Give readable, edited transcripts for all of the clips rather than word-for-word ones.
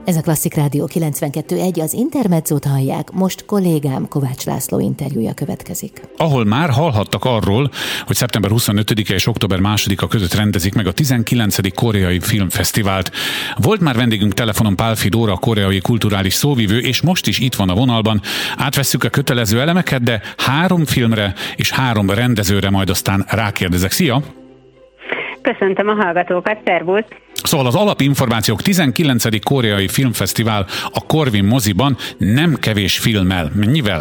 Ez a Klasszik Rádió 92.1, az Intermezzót hallják, most kollégám Kovács László interjúja következik. Ahol már hallhattak arról, hogy szeptember 25-e és október 2-a között rendezik meg a 19. Koreai Filmfesztivált. Volt már vendégünk telefonon Pálffy Dóra, a koreai kulturális szóvivő, és most is itt van a vonalban. Átvesszük a kötelező elemeket, de 3 filmre és 3 rendezőre majd aztán rákérdezek. Szia! Köszöntöm a hallgatókat, szervusz! Szóval az alapinformációk: 19. Koreai Filmfesztivál a Corvin moziban, nem kevés filmmel. Mennyivel?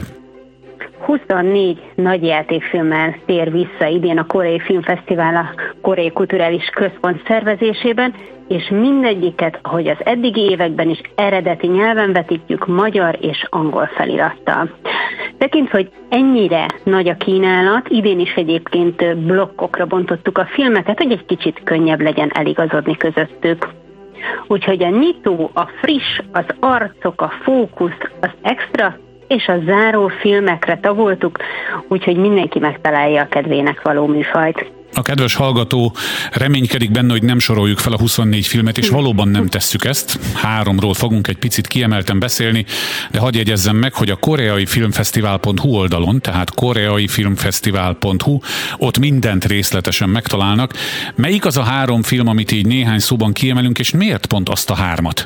24 nagyjátékfilmmel tér vissza idén a Koreai Filmfesztivál a Koreai Kulturális Központ szervezésében, és mindegyiket, ahogy az eddigi években is, eredeti nyelven vetítjük, magyar és angol felirattal. Tekintve, hogy ennyire nagy a kínálat, idén is egyébként blokkokra bontottuk a filmeket, hogy egy kicsit könnyebb legyen eligazodni közöttük. Úgyhogy a nyitó, a friss, az arcok, a fókusz, az extra és a záró filmekre tagoltuk, úgyhogy mindenki megtalálja a kedvének való műfajt. A kedves hallgató reménykedik benne, hogy nem soroljuk fel a 24 filmet, és valóban nem tesszük ezt. 3-ról fogunk egy picit kiemelten beszélni, de hadd jegyezzem meg, hogy a koreaifilmfesztivál.hu oldalon, tehát koreaifilmfesztivál.hu, ott mindent részletesen megtalálnak. Melyik az a 3 film, amit így néhány szóban kiemelünk, és miért pont azt a 3-at?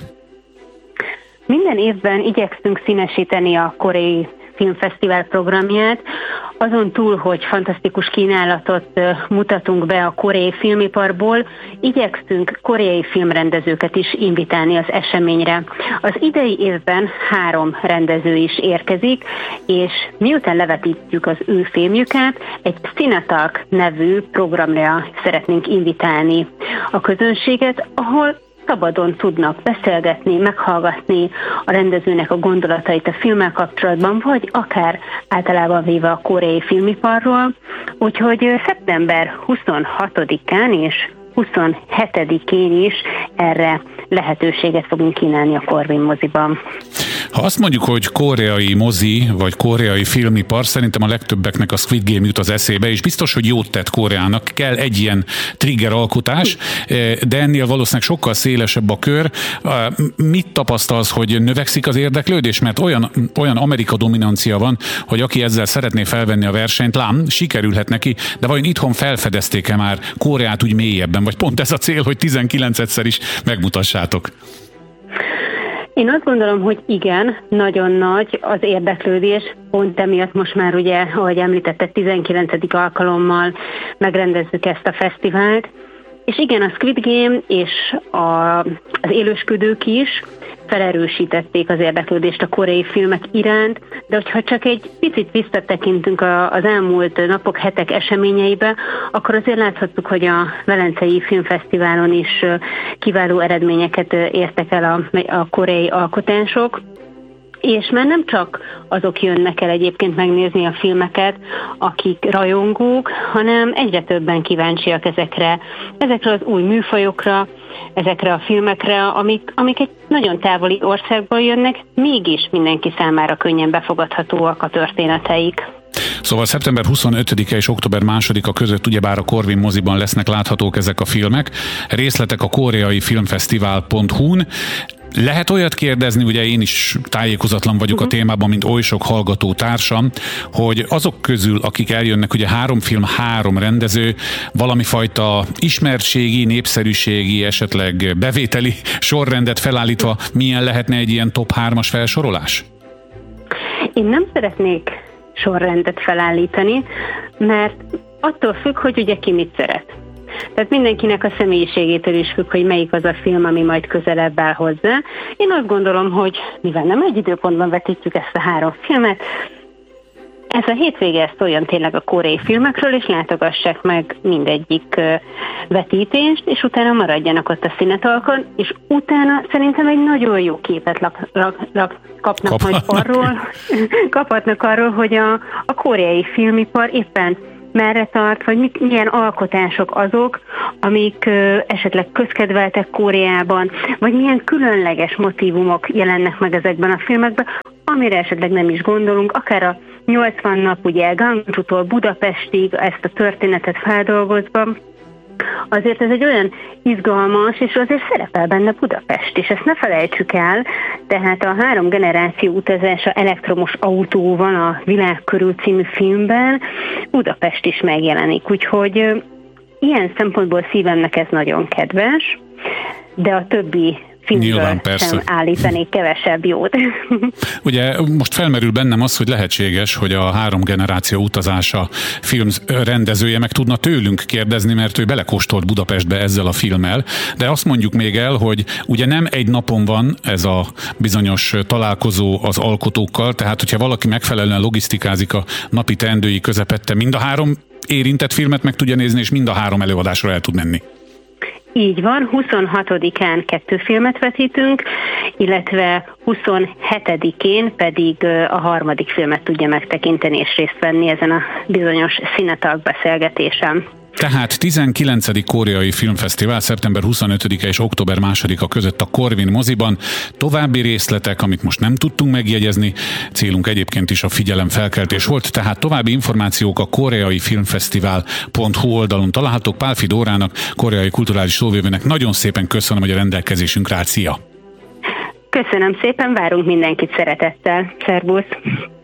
Minden évben igyekszünk színesíteni a Koreai Filmfesztivál programját, azon túl, hogy fantasztikus kínálatot mutatunk be a koreai filmiparból, igyekszünk koreai filmrendezőket is invitálni az eseményre. Az idei évben 3 rendező is érkezik, és miután levetítjük az ő filmjüket, egy Cinetalk nevű programra szeretnénk invitálni a közönséget, ahol szabadon tudnak beszélgetni, meghallgatni a rendezőnek a gondolatait a filmmel kapcsolatban, vagy akár általában véve a koreai filmiparról. Úgyhogy szeptember 26-án és 27-én is erre lehetőséget fogunk kínálni a Corvin moziban. Ha azt mondjuk, hogy koreai mozi, vagy koreai filmipar, szerintem a legtöbbeknek a Squid Game jut az eszébe, és biztos, hogy jót tett Koreának. Kell egy ilyen trigger alkotás, de ennél valószínűleg sokkal szélesebb a kör. Mit tapasztalsz, hogy növekszik az érdeklődés? Mert olyan Amerika dominancia van, hogy aki ezzel szeretné felvenni a versenyt, lám, sikerülhet neki, de vajon itthon felfedezték-e már Koreát úgy mélyebben? Vagy pont ez a cél, hogy 19-szer is megmutassátok? Én azt gondolom, hogy igen, nagyon nagy az érdeklődés, pont emiatt most már ugye, ahogy említetted, 19. alkalommal megrendezzük ezt a fesztivált, és igen, a Squid Game és az élősködők is felerősítették az érdeklődést a koreai filmek iránt, de hogyha csak egy picit visszatekintünk az elmúlt napok, hetek eseményeibe, akkor azért láthattuk, hogy a Velencei Filmfesztiválon is kiváló eredményeket értek el a koreai alkotások, és már nem csak azok jönnek el egyébként megnézni a filmeket, akik rajongók, hanem egyre többen kíváncsiak ezekre az új műfajokra, ezekre a filmekre, amik egy nagyon távoli országból jönnek, mégis mindenki számára könnyen befogadhatóak a történeteik. Szóval szeptember 25-e és október 2-a között ugyebár a Corvin moziban lesznek láthatók ezek a filmek. Részletek a koreaifilmfesztivál.hu-n. Lehet olyat kérdezni, ugye én is tájékozatlan vagyok a témában, mint oly sok hallgató társam, hogy azok közül, akik eljönnek, ugye 3 film, 3 rendező, valami fajta ismertségi, népszerűségi, esetleg bevételi sorrendet felállítva, milyen lehetne egy ilyen top 3-as felsorolás? Én nem szeretnék sorrendet felállítani, mert attól függ, hogy ugye ki mit szeret. Tehát mindenkinek a személyiségétől is függ, hogy melyik az a film, ami majd közelebb áll hozzá. Én azt gondolom, hogy mivel nem egy időpontban vetítjük ezt a 3 filmet, ez a hétvége ezt olyan tényleg a koreai filmekről, és látogassák meg mindegyik vetítést, és utána maradjanak ott a Cinetalkon, és utána szerintem egy nagyon jó képet kaphatnak arról, hogy a koreai filmipar éppen merre tart, vagy milyen alkotások azok, amik esetleg közkedveltek Koreában, vagy milyen különleges motívumok jelennek meg ezekben a filmekben, amire esetleg nem is gondolunk, akár a 80 nap, ugye Gangzsútól Budapestig ezt a történetet feldolgozva, azért ez egy olyan izgalmas, és azért szerepel benne Budapest is, ezt ne felejtsük el, tehát a 3 generáció utazása elektromos autóval a Világ körül című filmben Budapest is megjelenik, úgyhogy ilyen szempontból szívemnek ez nagyon kedves, de a többi filmből sem állítanék kevesebb jót. Ugye most felmerül bennem az, hogy lehetséges, hogy a 3 generáció utazása film rendezője meg tudna tőlünk kérdezni, mert ő belekóstolt Budapestbe ezzel a filmmel, de azt mondjuk még el, hogy ugye nem egy napon van ez a bizonyos találkozó az alkotókkal, tehát hogyha valaki megfelelően logisztikázik a napi teendői közepette, mind a 3 érintett filmet meg tudja nézni, és mind a 3 előadásra el tud menni. Így van, 26-án 2 filmet vetítünk, illetve 27-én pedig a 3. filmet tudja megtekinteni és részt venni ezen a bizonyos Cinetalk beszélgetésen. Tehát 19. Koreai Filmfesztivál szeptember 25-e és október 2-a között a Corvin moziban. További részletek, amit most nem tudtunk megjegyezni, célunk egyébként is a figyelemfelkeltés volt, tehát további információk a koreaifilmfesztivál.hu oldalon találhatók. Pálffy Dórának, koreai kulturális szóvivőnek nagyon szépen köszönöm, hogy a rendelkezésünkre állt. Szia! Köszönöm szépen, várunk mindenkit szeretettel. Szervusz!